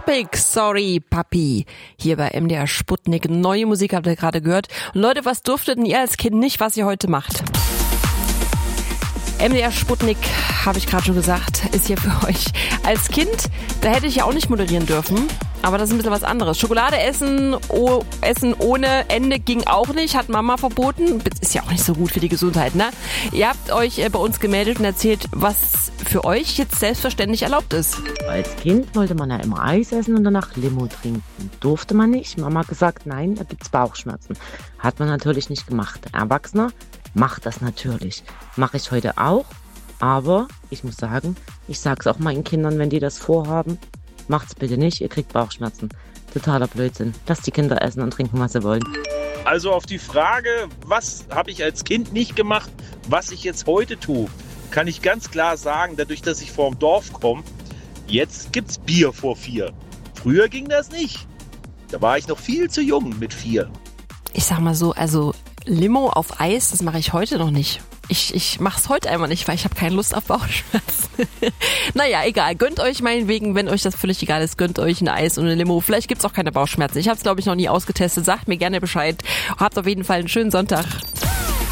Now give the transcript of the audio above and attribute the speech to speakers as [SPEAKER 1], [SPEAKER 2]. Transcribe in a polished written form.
[SPEAKER 1] Topic, sorry, Papi. Hier bei MDR Sputnik. Neue Musik habt ihr gerade gehört. Und Leute, was durftet denn ihr als Kind nicht, was ihr heute macht? MDR Sputnik, habe ich gerade schon gesagt, ist hier für euch. Als Kind, da hätte ich ja auch nicht moderieren dürfen. Aber das ist ein bisschen was anderes. Schokolade essen, essen ohne Ende ging auch nicht, hat Mama verboten. Ist ja auch nicht so gut für die Gesundheit, ne? Ihr habt euch bei uns gemeldet und erzählt, was für euch jetzt selbstverständlich erlaubt ist.
[SPEAKER 2] Als Kind wollte man ja immer Eis essen und danach Limo trinken. Durfte man nicht. Mama hat gesagt, nein, da gibt's Bauchschmerzen. Hat man natürlich nicht gemacht. Erwachsener macht das natürlich. Mache ich heute auch. Aber ich muss sagen, ich sag's auch meinen Kindern, wenn die das vorhaben, macht's bitte nicht, ihr kriegt Bauchschmerzen. Totaler Blödsinn. Lasst die Kinder essen und trinken, was sie wollen.
[SPEAKER 3] Also auf die Frage, was habe ich als Kind nicht gemacht, was ich jetzt heute tue, kann ich ganz klar sagen, dadurch, dass ich vom Dorf komme, jetzt gibt's Bier vor 4. Früher ging das nicht. Da war ich noch viel zu jung mit 4.
[SPEAKER 1] Ich sag mal so, also Limo auf Eis, das mache ich heute noch nicht. Ich mach's heute einfach nicht, weil ich habe keine Lust auf Bauchschmerzen. Naja, egal. Gönnt euch meinetwegen, wenn euch das völlig egal ist, gönnt euch ein Eis und eine Limo. Vielleicht gibt's auch keine Bauchschmerzen. Ich habe es, glaube ich, noch nie ausgetestet. Sagt mir gerne Bescheid. Habt auf jeden Fall einen schönen Sonntag.